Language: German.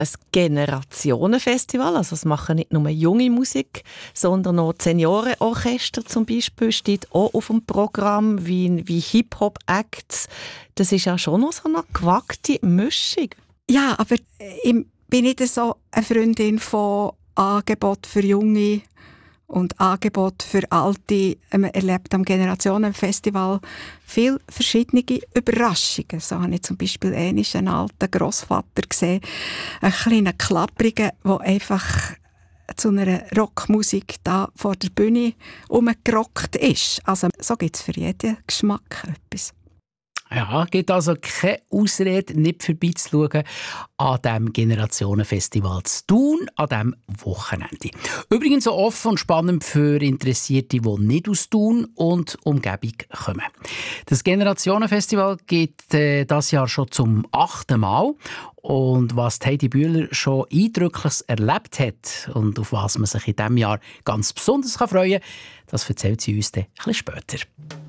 ein Generationenfestival. Also es machen nicht nur junge Musik, sondern auch die Seniorenorchester zum Beispiel steht auch auf dem Programm, wie Hip-Hop-Acts. Das ist ja schon noch so eine gewagte Mischung. Ja, aber ich bin nicht so eine Freundin von Angebot für Junge und Angebot für Alte. Man erlebt am Generationenfestival viele verschiedene Überraschungen. So habe ich zum Beispiel einen alten Grossvater gesehen, einen kleinen Klapprigen, der einfach zu einer Rockmusik da vor der Bühne rumgerockt ist. Also so gibt es für jeden Geschmack etwas. Ja, gibt also keine Ausrede, nicht vorbeizuschauen an diesem Generationenfestival zu Thun, an diesem Wochenende. Übrigens so offen und spannend für Interessierte, die nicht aus Thun und Umgebung kommen. Das Generationenfestival geht dieses Jahr schon zum 8. Mal. Und was Heidi Bühler schon Eindrückliches erlebt hat und auf was man sich in diesem Jahr ganz besonders freuen kann, das erzählt sie uns dann ein bisschen später.